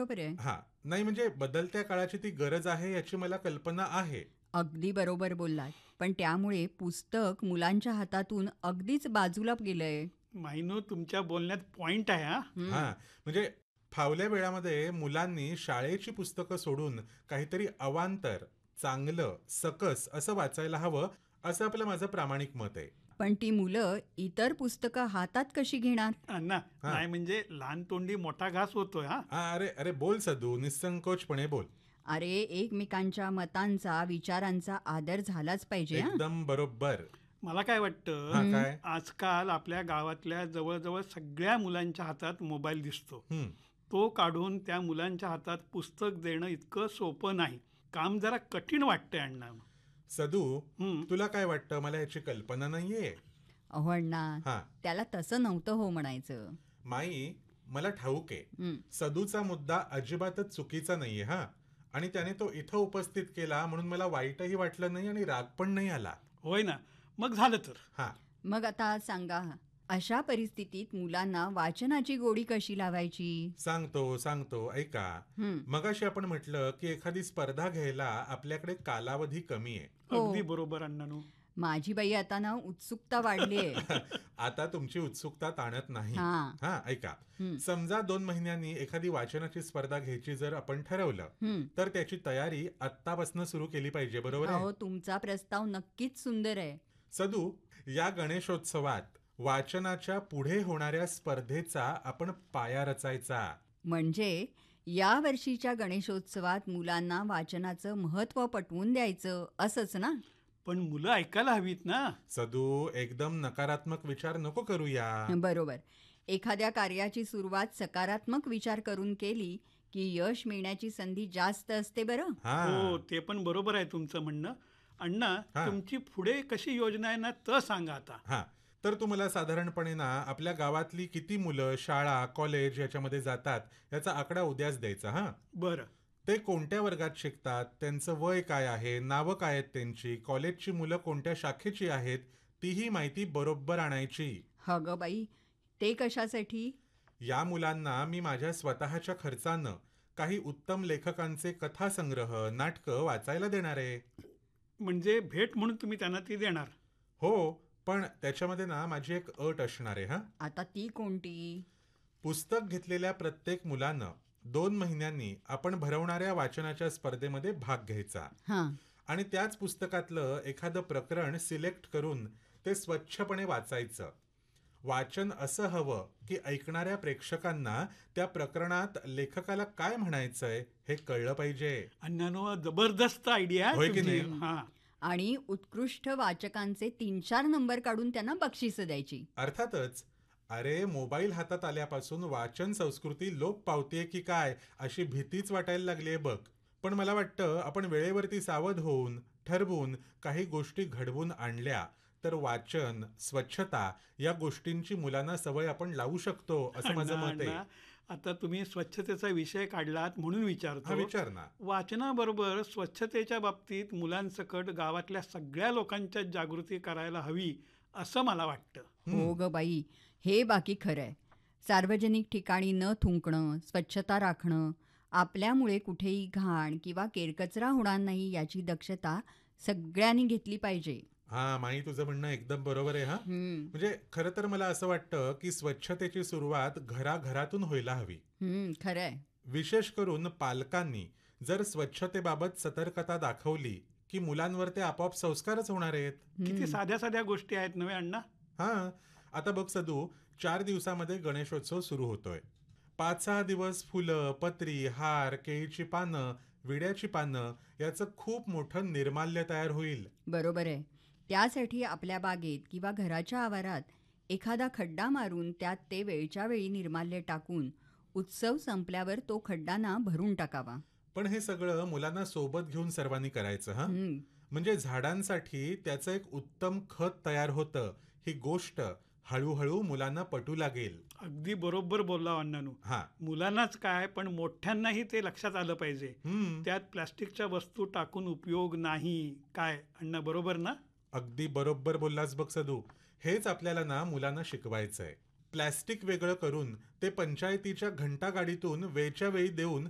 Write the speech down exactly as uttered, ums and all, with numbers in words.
बरोबर आहे. हा नाही म्हणजे बदलत्या काळाची ती गरज आहे याची मला कल्पना आहे. अगदी बरोबर बोललात. पण त्यामुळे पुस्तक मुलांच्या हातातून अगदीच बाजूला गेलंय. माहिनू, तुमच्या बोलण्यात पॉइंट आहे हा. हा म्हणजे फावल्या वेळामध्ये मुलांनी शाळेची पुस्तकं सोडून काहीतरी अवांतर, चांगलं, सकस असं वाचायला हवं, असं आपलं माझं प्रामाणिक मत आहे. पण ती मुलं इतर पुस्तकं हातात कशी घेणार? अण्णा, हा. नाही म्हणजे लहान तोंडी मोठा घास होतोय हा. हा अरे अरे बोल सदू, निसंकोचपणे बोल. अरे, एकमेकांच्या मतांचा, विचारांचा आदर झालाच पाहिजे. हं? एकदम बरोबर. मला काय वाटतं, हा काय आजकाल आपल्या गावातल्या जवळजवळ सगळ्या मुलांच्या हातात मोबाईल दिसतो. हम्म तो काढून त्या मुलांच्या हातात पुस्तक देणं इतकं सोपं नाही. काम जरा कठीण वाटतंय अण्णा. सदू, हम्म. तुला काय वाटतं? मला याची कल्पना नाहीये. अहो अण्णा, हा त्याला तसं नव्हतं हो म्हणायचं. माई, मला ठाऊक आहे हं. सदूचा मुद्दा अजिबातच चुकीचा नाहीये. हा आणि त्याने तो इथं उपस्थित केला म्हणून मला वाईटही वाटलं नाही आणि राग पण नाही आला. होय ना, मग झालं तर. हा मग आता सांगा, अशा परिस्थितीत मुलांना वाचनाची गोडी कशी लावायची? सांगतो सांगतो ऐका. हं. मगाशी आपण म्हटलं की एखादी स्पर्धा घ्यायला आपल्याकडे कालावधी कमी आहे. हो. अगदी बरोबर अण्णानू. माझी बाई आता ना उत्सुकता वाढली आहे. आता तुमची उत्सुकता ताणत नाही. हा. हा ऐका, हं. समजा दोन महिन्यांनी एखादी वाचनाची स्पर्धा घ्यायची जर आपण ठरवलं हं. तर त्याची तयारी आत्तापासून सुरू केली पाहिजे. बरोबर आहे? अहो, तुमचा प्रस्ताव नक्कीच सुंदर आहे. सदू, या गणेशोत्सवात वाचनाच्या पुढे होणाऱ्या स्पर्धेचा आपण पाया रचायचा. म्हणजे या वर्षीच्या गणेशोत्सवात मुलांना वाचनाचं महत्त्व पटवून द्यायचं, असंच ना? पण मुलं ऐकायला हवीत ना. सदू, एकदम नकारात्मक विचार नको करूया. बरोबर. एखाद्या कार्याची सुरुवात सकारात्मक विचार करून केली की यश मिळण्याची संधी जास्त असते बरं. हा हो, ते पण बरोबर आहे तुमचं म्हणणं. अण्णा, हा. तुमची पुढे कशी योजना आहे ना, तर सांगा आता. हा तर तू मला साधारणपणे ना आपल्या गावातली किती मुलं शाळा, कॉलेज याच्यामध्ये जातात याचा आकडा उद्याच द्यायचा. हा बरं. ते कोणत्या वर्गात शिकतात, त्यांचं वय काय आहे, नावं काय आहेत त्यांची, कॉलेजची मुलं कोणत्या शाखेची आहेत, तीही माहिती बरोबर आणायची. ह ग बाई, ते कशासाठी? या मुलांना मी माझ्या स्वतःच्या खर्चानं काही उत्तम लेखकांचे कथासंग्रह, नाटकं वाचायला देणार आहे. म्हणजे भेट म्हणून तुम्ही त्यांना ती देणार? हो, पण त्याच्यामध्ये ना माझी एक अट असणार आहे. हा आता ती कोणती? पुस्तक घेतलेल्या प्रत्येक मुलानं दोन महिन्यांनी आपण भरवणाऱ्या वाचनाच्या स्पर्धेमध्ये भाग घ्यायचा हां. आणि त्याच पुस्तकातलं एखादं प्रकरण सिलेक्ट करून ते स्वच्छपणे वाचायचं. वाचन असं हवं की ऐकणाऱ्या प्रेक्षकांना त्या प्रकरणात लेखकाला काय म्हणायचंय हे कळलं पाहिजे. अण्णानो, जबरदस्त आयडिया आहे होय की तुमची. नाही? हा. आणि उत्कृष्ट वाचकांचे तीन चार नंबर काढून त्यांना बक्षिसं द्यायची. अर्थातच. अरे, मोबाईल हातात आल्यापासून वाचन संस्कृती लोप पावतीये की काय अशी भीतीच वाटायला लागलीये बघ. पण मला वाटतं आपण वेळेवरती सावध होऊन ठरवून काही गोष्टी घडवून आणल्या तर वाचन, स्वच्छता या गोष्टींची मुलांना सवय आपण लावू शकतो असं माझं अण्णा, मत आहे. अण्णा, आता तुम्ही स्वच्छतेचा विषय काढलात म्हणून हा विचारतो. विचार ना. वाचनाबरोबर स्वच्छतेच्या बाबतीत मुलांसकट गावातल्या सगळ्या लोकांच्या जागृती करायला हवी असं मला वाटतं. हो ग बाई, हे बाकी खरं आहे. सार्वजनिक ठिकाणी न थुंकणं, स्वच्छता राखणं, आपल्यामुळे कुठेही घाण किंवा केरकचरा होणार नाही याची दक्षता सगळ्यांनी घेतली पाहिजे. हा माई, तुझं म्हणणं एकदम बरोबर आहे. हा हम्म. म्हणजे खरं तर मला असं वाटतं की स्वच्छतेची सुरुवात घराघरातून व्हायला हवी. हम्म, खरं आहे. विशेष करून पालकांनी जर स्वच्छतेबाबत सतर्कता दाखवली की मुलांवर ते आपोआप संस्कारच होणार आहेत. किती साध्या साध्या गोष्टी आहेत नव्हे अण्णा? हा आता बघ सदू, चार दिवसामध्ये गणेशोत्सव सुरू होतोय. पाच सहा दिवस फुलं, पत्री, हार, केळीची पानं, विड्याची पानं याचं खूप मोठं निर्माल्य तयार होईल. बरोबर आहे. त्यासाठी आपल्या बागेत किंवा घराच्या आवारात एखादा खड्डा मारून त्यात ते वेळच्या वेळी निर्माल्य टाकून उत्सव संपल्यावर तो खड्डा ना भरून टाकावा. पण हे सगळं मुलांना सोबत घेऊन सर्वांनी करायचं. हा हम्म. म्हणजे झाडांसाठी त्याचं एक उत्तम खत तयार होतं ही गोष्ट हळूहळू मुलांना पटू लागेल. अगदी बरोबर बोलला अण्णानू. हा मुलांनाच काय, पण मोठ्यांनाही ते लक्षात आलं पाहिजे. हम्म त्यात प्लास्टिकच्या वस्तू टाकून उपयोग नाही. काय अण्णा, बरोबर ना? अगदी बरोबर बोललास बघ सदू. हेच आपल्याला ना मुलांना शिकवायचंय. प्लॅस्टिक वेगळं करून ते पंचायतीच्या घंटागाडीतून वेळच्या वेळी देऊन